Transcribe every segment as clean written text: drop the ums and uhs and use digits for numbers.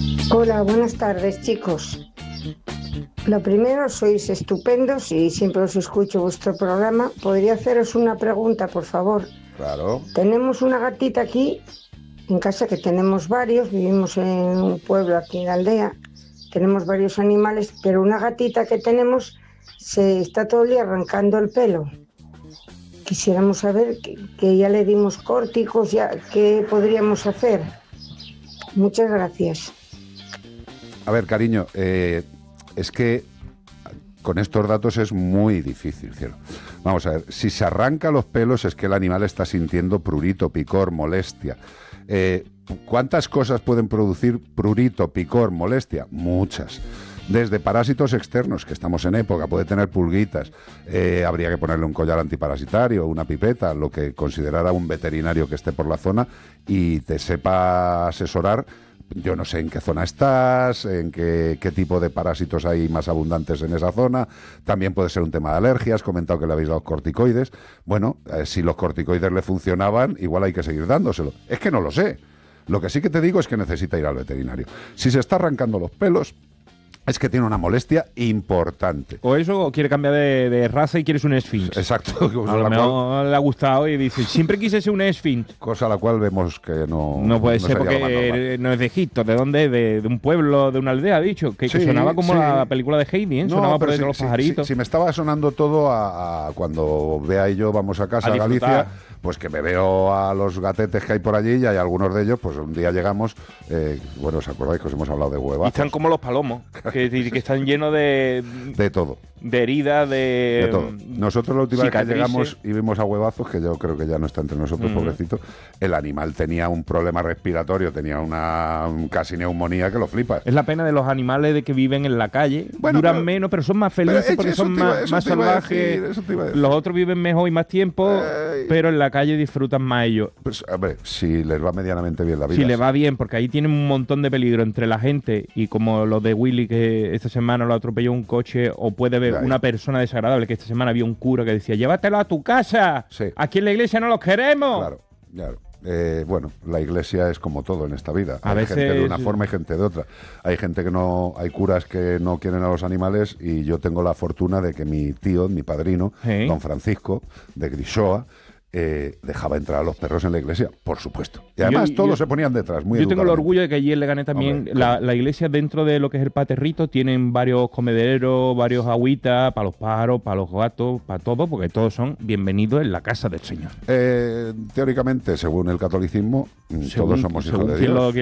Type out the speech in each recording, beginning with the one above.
Hola, buenas tardes, chicos. Lo primero, sois estupendos y siempre os escucho vuestro programa. ¿Podría haceros una pregunta, por favor? Claro. Tenemos una gatita aquí, en casa, que tenemos varios, vivimos en un pueblo aquí en la aldea, tenemos varios animales, pero una gatita que tenemos se está todo el día arrancando el pelo. Quisiéramos saber que ya le dimos córticos, ya, ¿qué podríamos hacer? Muchas gracias. A ver, cariño, es que con estos datos es muy difícil, cielo. Vamos a ver, si se arranca los pelos es que el animal está sintiendo prurito, picor, molestia. ¿Cuántas cosas pueden producir prurito, picor, molestia? Muchas. Desde parásitos externos, que estamos en época, puede tener pulguitas, habría que ponerle un collar antiparasitario, una pipeta, lo que considerara un veterinario que esté por la zona y te sepa asesorar. Yo no sé en qué zona estás, en qué tipo de parásitos hay más abundantes en esa zona. También puede ser un tema de alergias. Has comentado que le habéis dado corticoides. Bueno, si los corticoides le funcionaban, igual hay que seguir dándoselo. Es que no lo sé. Lo que sí que te digo es que necesita ir al veterinario. Si se está arrancando los pelos, es que tiene una molestia importante. O eso, o quiere cambiar de raza y quieres un Sphinx. Exacto. A lo mejor le ha gustado y dice, siempre quise ser un Sphinx. Cosa a la cual vemos que no... No puede ser sería lo más normal. porque no es de Egipto. ¿De dónde? De un pueblo, de una aldea, ha dicho. Que Sí, sonaba como sí. la película de Heidi, ¿eh? Sonaba por pero los pajaritos. Si me estaba sonando todo a cuando Bea y yo vamos a casa a Galicia, pues que me veo a los gatetes que hay por allí y hay algunos de ellos, pues un día llegamos, bueno, ¿os acordáis que os hemos hablado de huevazos? Y están como los palomos, que están llenos de todo. De heridas, De todo. Nosotros la última vez que llegamos y vimos a huevazos, que yo creo que ya no está entre nosotros, pobrecito, el animal tenía un problema respiratorio, tenía una casi neumonía que lo flipas. Es la pena de los animales de que viven en la calle. Bueno, duran menos, pero son más felices porque son más salvajes. Los otros viven mejor y más tiempo, pero en la calle disfrutan más ellos. Pues, hombre, si les va medianamente bien la vida. Si les va bien, porque ahí tienen un montón de peligro entre la gente y como los de Willy, que esta semana lo atropelló un coche, o puede ver una persona desagradable, que esta semana había un cura que decía, llévatelo a tu casa, aquí en la iglesia no los queremos. Claro. Bueno, la iglesia es como todo en esta vida. A hay veces... gente de una forma y gente de otra. Hay gente que no, hay curas que no quieren a los animales y yo tengo la fortuna de que mi tío, mi padrino, don Francisco de Grishoa, dejaba entrar a los perros en la iglesia, por supuesto. Y además todos se ponían detrás, muy Yo tengo el educadamente. orgullo de que allí en Leganés también, la iglesia, dentro de lo que es el paterrito, tienen varios comederos, varios agüitas para los pájaros, para los gatos, para todo, porque todos son bienvenidos en la casa del Señor. Teóricamente, según el catolicismo, todos somos hijos de Dios.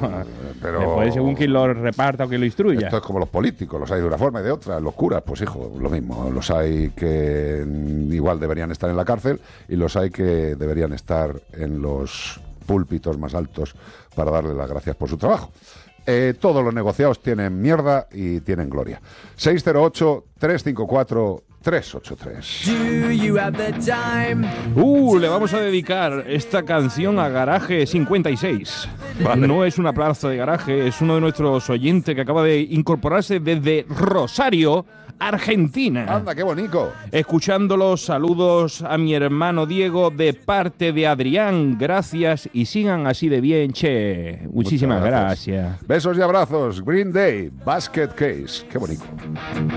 Pero después, según quien lo reparta o quien lo instruya. Esto es como los políticos, los hay de una forma y de otra. Los curas, pues hijo, lo mismo. Los hay que igual deberían estar en la cárcel y los hay que deberían estar en los púlpitos más altos para darle las gracias por su trabajo. Todos los negociados tienen mierda y tienen gloria. 608-354-383. Le vamos a dedicar esta canción a Garaje 56. Vale. No es una plaza de garaje, es uno de nuestros oyentes que acaba de incorporarse desde Rosario, Argentina. Anda, qué bonito. Escuchándolos, saludos a mi hermano Diego de parte de Adrián. Gracias y sigan así de bien, che. Muchísimas gracias. Besos y abrazos. Green Day, Basket Case. Qué bonito.